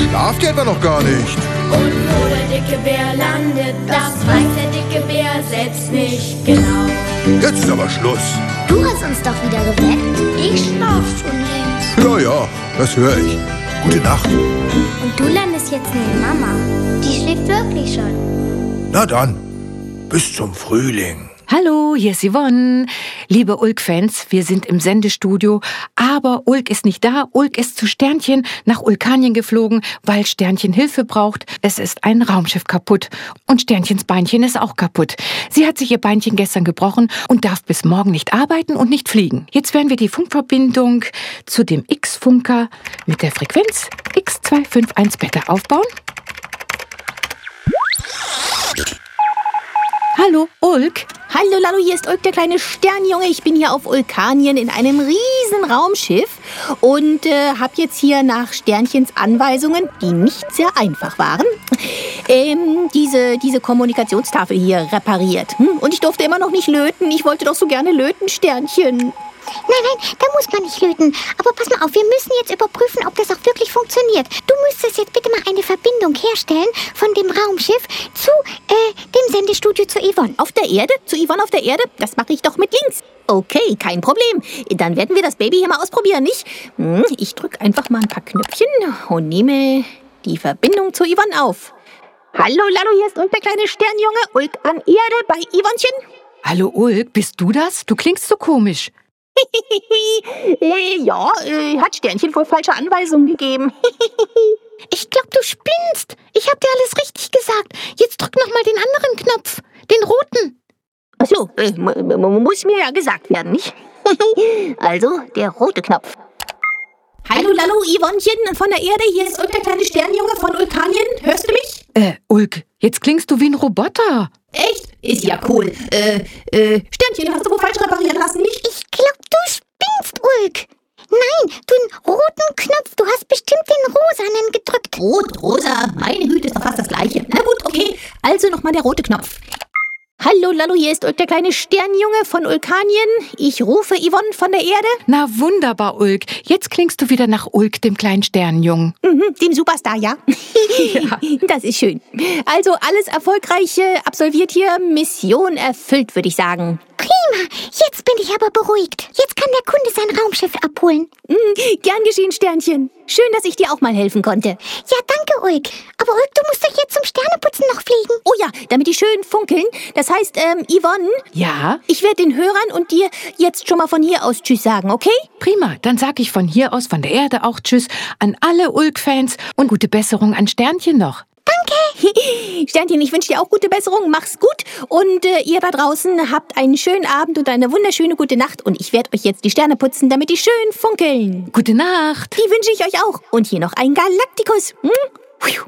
Schlaft ihr etwa noch gar nicht? Und wo der dicke Bär landet, das weiß der dicke Bär selbst nicht genau. Jetzt ist aber Schluss. Du hast uns doch wieder geweckt. Ich schlaf schon längst. Ja, das höre ich. Gute Nacht. Und du landest jetzt neben Mama. Die schläft wirklich schon. Na dann, bis zum Frühling. Hallo, hier ist Yvonne. Liebe Ulk-Fans, wir sind im Sendestudio, aber Ulk ist nicht da. Ulk ist zu Sternchen nach Ulkanien geflogen, weil Sternchen Hilfe braucht. Es ist ein Raumschiff kaputt und Sternchens Beinchen ist auch kaputt. Sie hat sich ihr Beinchen gestern gebrochen und darf bis morgen nicht arbeiten und nicht fliegen. Jetzt werden wir die Funkverbindung zu dem X-Funker mit der Frequenz X251 Beta aufbauen. Hallo, Ulk. Hallo Lalo, hier ist Ulk, der kleine Sternjunge. Ich bin hier auf Ulkanien in einem riesen Raumschiff und habe jetzt hier nach Sternchens Anweisungen, die nicht sehr einfach waren, diese Kommunikationstafel hier repariert. Und ich durfte immer noch nicht löten. Ich wollte doch so gerne löten, Sternchen. Nein, da muss man nicht löten. Aber pass mal auf, wir müssen jetzt überprüfen, ob das auch wirklich funktioniert. Du müsstest jetzt bitte mal eine Verbindung herstellen von dem Raumschiff zu dem Sendestudio zu Yvonne. Auf der Erde? Zu Yvonne auf der Erde? Das mache ich doch mit links. Okay, kein Problem. Dann werden wir das Baby hier mal ausprobieren, nicht? Ich drücke einfach mal ein paar Knöpfchen und nehme die Verbindung zu Yvonne auf. Hallo Lalo, hier ist Ulk, der kleine Sternjunge. Ulk an Erde bei Yvonnchen. Hallo, Ulk, bist du das? Du klingst so komisch. Ja, hat Sternchen wohl falsche Anweisungen gegeben. Ich glaube, du spinnst. Ich habe dir alles richtig gesagt. Jetzt drück noch mal den anderen Knopf. Den roten. Ach so, muss mir ja gesagt werden, nicht? Also, der rote Knopf. Hallo, Lalo, Yvonnchen von der Erde. Hier ist Ulk, der kleine Sternjunge von Ulkanien. Hörst du mich? Ulk, jetzt klingst du wie ein Roboter. Echt? Ist ja cool. Sternchen, hast du wohl falsch reparieren lassen, nicht? Ich glaube, du spinnst, Ulk. Nein, den roten Knopf. Du hast bestimmt den rosanen gedrückt. Rot, rosa, meine Güte, ist doch fast das Gleiche. Na gut, okay. Also nochmal der rote Knopf. Hallo Lalo, hier ist Ulk, der kleine Sternjunge von Ulkanien. Ich rufe Yvonne von der Erde. Na wunderbar, Ulk. Jetzt klingst du wieder nach Ulk, dem kleinen Sternjungen. Dem Superstar, ja? Ja. Das ist schön. Also alles erfolgreich absolviert hier. Mission erfüllt, würde ich sagen. Prima, jetzt bin ich aber beruhigt. Jetzt kann der Kunde sein Raumschiff abholen. Gern geschehen, Sternchen. Schön, dass ich dir auch mal helfen konnte. Ja, danke, Ulk. Aber Ulk, du musst doch jetzt zum Sterneputzen noch fliegen. Oh ja, damit die schön funkeln. Das heißt, Yvonne? Ja? Ich werde den Hörern und dir jetzt schon mal von hier aus Tschüss sagen, okay? Prima, dann sag ich von hier aus, von der Erde auch Tschüss an alle Ulk-Fans und gute Besserung an Sternchen noch. Danke. Sternchen, ich wünsche dir auch gute Besserung. Mach's gut. Und ihr da draußen habt einen schönen Abend und eine wunderschöne gute Nacht. Und ich werde euch jetzt die Sterne putzen, damit die schön funkeln. Gute Nacht. Die wünsche ich euch auch. Und hier noch ein Galaktikus.